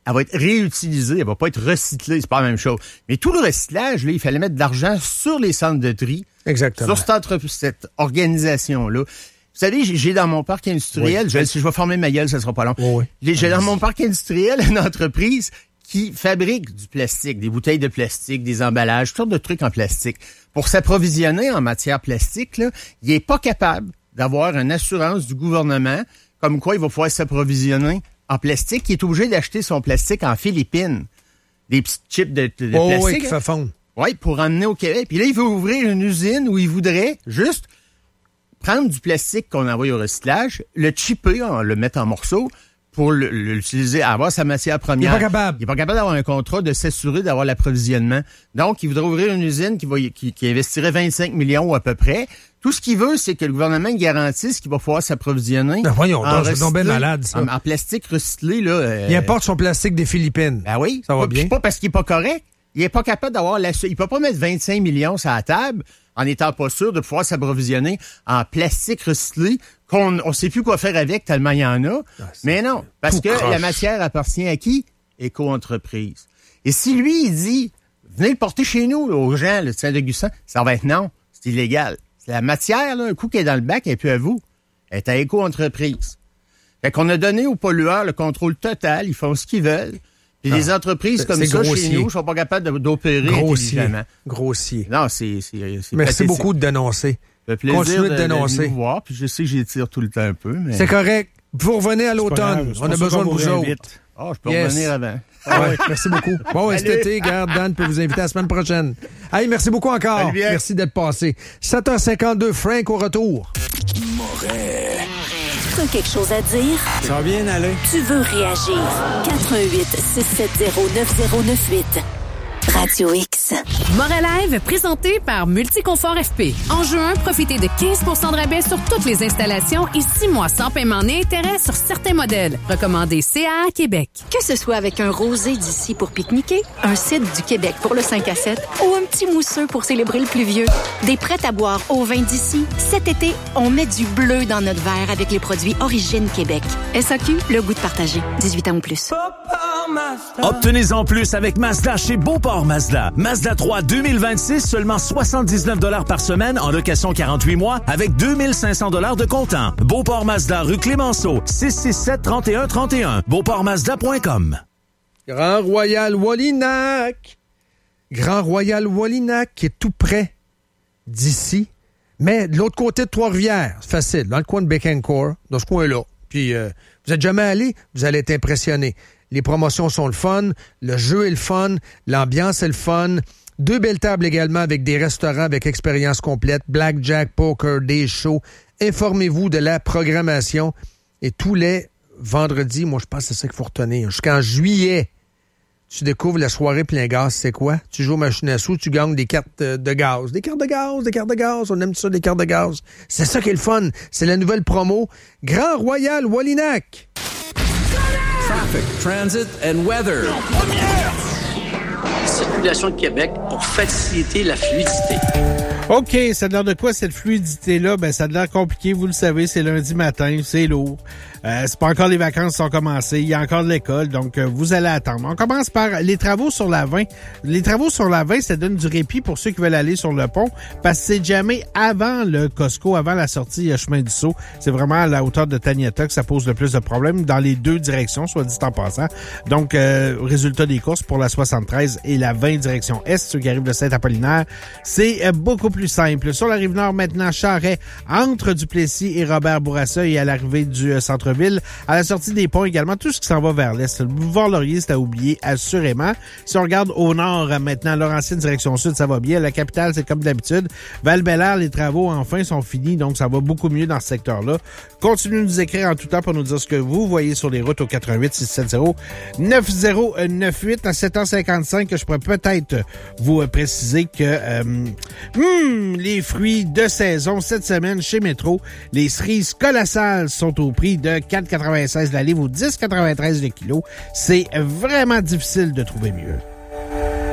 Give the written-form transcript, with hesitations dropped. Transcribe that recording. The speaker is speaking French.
elle va être réutilisée, elle va pas être recyclée, c'est pas la même chose. Mais tout le recyclage, là, il fallait mettre de l'argent sur les centres de tri. Exactement. Sur cette organisation-là. Vous savez, j'ai dans mon parc industriel, si je vais former ma gueule, ça sera pas long. J'ai dans mon parc industriel une entreprise qui fabrique du plastique, des bouteilles de plastique, des emballages, toutes sortes de trucs en plastique. Pour s'approvisionner en matière plastique, là, il est pas capable d'avoir une assurance du gouvernement comme quoi il va pouvoir s'approvisionner en plastique. Il est obligé d'acheter son plastique en Philippines. Des petits chips de plastique. Oui, qui fait fondre. Oui, pour emmener au Québec. Puis là, il veut ouvrir une usine où il voudrait juste prendre du plastique qu'on envoie au recyclage, le chipper, le mettre en morceaux, pour l'utiliser, avoir sa matière première. Il n'est pas capable. Il n'est pas capable d'avoir un contrat, de s'assurer d'avoir l'approvisionnement. Donc, il voudrait ouvrir une usine qui investirait 25 millions à peu près. Tout ce qu'il veut, c'est que le gouvernement garantisse qu'il va pouvoir s'approvisionner. Ben voyons, c'est donc bien malade, ça. En plastique recyclé, là. Il importe son plastique des Philippines. Ben oui. Ça va bien. C'est pas parce qu'il est pas correct. Il est pas capable d'avoir il peut pas mettre 25 millions sur la table en étant pas sûr de pouvoir s'approvisionner en plastique recyclé qu'on sait plus quoi faire avec tellement il y en a. Mais non, parce que la matière appartient à qui? Éco-entreprise. Et si lui, il dit, venez le porter chez nous, là, aux gens, le Saint-Augustin, ça va être non, c'est illégal. C'est la matière, là, un coup qui est dans le bac, elle est plus à vous. Elle est à Éco-entreprise. Fait qu'on a donné aux pollueurs le contrôle total, ils font ce qu'ils veulent. Puis des entreprises comme ça, chez nous, ne sont pas capables d'opérer intelligemment. Grossier. Non, c'est Merci pathétique. beaucoup de dénoncer. Ça fait plaisir Continuez de dénoncer. vous voir, puis je sais que j'y tire tout le temps un peu. Mais... C'est correct. Vous revenez à l'automne. On a besoin de vous autres. Je peux revenir avant. Ouais, merci beaucoup. Bon, cet été, Dan peut vous inviter la semaine prochaine. Hey, merci beaucoup encore. Merci d'être passé. 7h52, Frank au retour. Moret. Tu as quelque chose à dire? Ça va bien aller. Tu veux réagir? 88-670-9098. Radio X. Moret Live, présenté par Multiconfort FP. En juin, profitez de 15 % de rabais sur toutes les installations et 6 mois sans paiement ni intérêt sur certains modèles. Recommandé CA Québec. Que ce soit avec un rosé d'ici pour pique-niquer, un cidre du Québec pour le 5 à 7 ou un petit mousseux pour célébrer le pluvieux, des prêts à boire au vin d'ici, cet été, on met du bleu dans notre verre avec les produits Origine Québec. SAQ, le goût de partager. 18 ans ou plus. Obtenez-en plus avec Mazda chez Beauport Mazda. Mazda 3 2026, seulement 79 $ par semaine en location 48 mois avec 2500 $ de comptant. Beauport Mazda, rue Clémenceau, 667-3131. BeauportMazda.com. Grand Royal Wallinac. Grand Royal Wallinac qui est tout près d'ici, mais de l'autre côté de Trois-Rivières. C'est facile, dans le coin de Bécancour, dans ce coin-là. Puis, vous êtes jamais allé, vous allez être impressionné. Les promotions sont le fun, le jeu est le fun, l'ambiance est le fun. 2 belles tables également avec des restaurants avec expérience complète, blackjack, poker, des shows. Informez-vous de la programmation. Et tous les vendredis, moi je pense que c'est ça qu'il faut retenir. Jusqu'en juillet, tu découvres la soirée plein gaz. C'est quoi? Tu joues aux machines à sous, tu gagnes des cartes de gaz. Des cartes de gaz. On aime ça, des cartes de gaz. C'est ça qui est le fun. C'est la nouvelle promo. Grand Royal Wallinac. Traffic, transit and weather. Circulation de Québec pour faciliter la fluidité. OK, ça a l'air de quoi cette fluidité-là? Ben, ça a l'air compliqué, vous le savez, c'est lundi matin, c'est lourd. C'est pas encore les vacances qui sont commencées, il y a encore de l'école, donc vous allez attendre. On commence par les travaux sur la 20. Les travaux sur la 20, ça donne du répit pour ceux qui veulent aller sur le pont, parce que c'est jamais avant le Costco, avant la sortie chemin du Sceau. C'est vraiment à la hauteur de Taniata que ça pose le plus de problèmes dans les deux directions, soit dit en passant. Donc, résultat des courses pour la 73 et la 20 direction Est, ceux qui arrivent de Saint-Apollinaire, c'est beaucoup plus simple. Sur la Rive-Nord, maintenant, Charret, entre Duplessis et Robert-Bourassa et à l'arrivée du centre-ville, à la sortie des ponts également, tout ce qui s'en va vers l'Est. Le boulevard Laurier, c'est à oublier, assurément. Si on regarde au nord, maintenant, Laurentienne, direction sud, ça va bien. La capitale, c'est comme d'habitude. Val-Bélair, les travaux, enfin, sont finis, donc ça va beaucoup mieux dans ce secteur-là. Continuez de nous écrire en tout temps pour nous dire ce que vous voyez sur les routes au 88-670-9098 à 7h55, que je pourrais peut-être vous préciser que les fruits de saison cette semaine chez Métro, les cerises colossales sont au prix de 4,96 la livre ou 10,93 le kilo. C'est vraiment difficile de trouver mieux.